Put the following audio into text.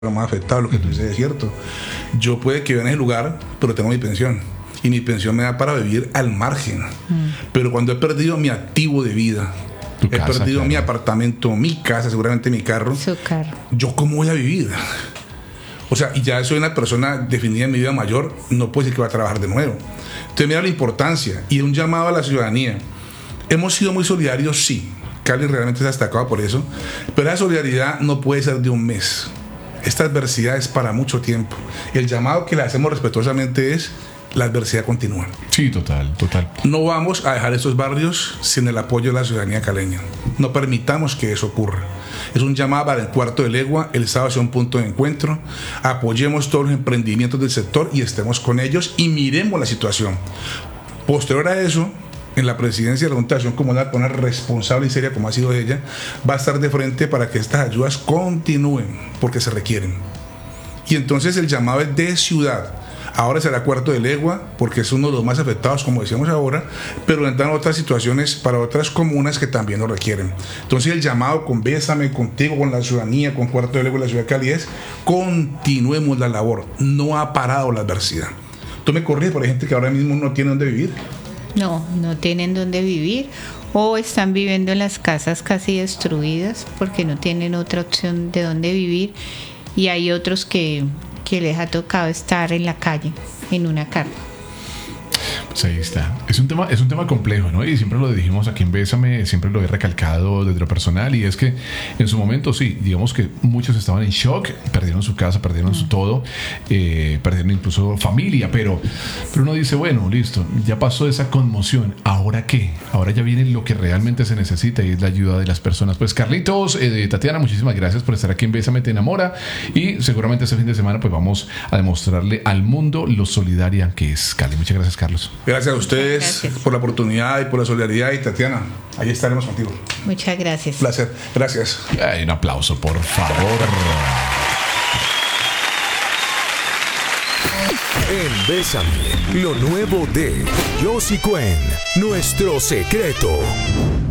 más afectado, lo que tú dices es cierto. Yo puede que viva en ese lugar, pero tengo mi pensión. Y mi pensión me da para vivir al margen. Pero cuando he perdido mi activo de vida, he perdido mi apartamento, mi casa, seguramente mi carro, ¿yo cómo voy a vivir? O sea, y ya soy una persona definida en mi vida mayor, no puedo decir que voy a trabajar de nuevo. Entonces mira la importancia y un llamado a la ciudadanía. Hemos sido muy solidarios, sí. Cali realmente se ha destacado por eso, pero la solidaridad no puede ser de un mes. Esta adversidad es para mucho tiempo. El llamado que le hacemos respetuosamente es: la adversidad continúa. Sí, total. No vamos a dejar estos barrios sin el apoyo de la ciudadanía caleña. No permitamos que eso ocurra. Es un llamado para el Cuarto de Legua. El sábado sea un punto de encuentro. Apoyemos todos los emprendimientos del sector y estemos con ellos y miremos la situación. Posterior a eso, en la presidencia de la Junta de Acción Comunal, con una responsable y seria como ha sido ella, va a estar de frente para que estas ayudas continúen, porque se requieren. Y entonces el llamado es de ciudad. Ahora será Cuarto de Legua, porque es uno de los más afectados, como decíamos ahora, pero entran otras situaciones para otras comunas que también lo requieren. Entonces el llamado con Bésame, contigo, con la ciudadanía, con Cuarto de Legua y la ciudad de Cali es: continuemos la labor. No ha parado la adversidad. Tú me corriges, por gente que ahora mismo no tiene dónde vivir. No tienen dónde vivir, o están viviendo en las casas casi destruidas porque no tienen otra opción de dónde vivir, y hay otros que les ha tocado estar en la calle, en una carpa. Pues ahí está. Es un tema complejo, ¿no? Y siempre lo dijimos aquí en Bésame, siempre lo he recalcado desde lo personal, y es que en su momento sí, digamos que muchos estaban en shock, perdieron su casa, perdieron su todo, perdieron incluso familia, pero uno dice, bueno, listo, ya pasó esa conmoción, ¿ahora qué? Ahora ya viene lo que realmente se necesita, y es la ayuda de las personas. Pues Carlitos, Tatiana, muchísimas gracias por estar aquí en Bésame Te Enamora, y seguramente este fin de semana pues vamos a demostrarle al mundo lo solidaria que es Cali. Muchas gracias, Carlos. Gracias a ustedes por la oportunidad y por la solidaridad. Y Tatiana, ahí estaremos contigo. Muchas gracias. Placer. Gracias. Un aplauso, por favor. En Bésame, lo nuevo de Yossi Cuen, Nuestro Secreto.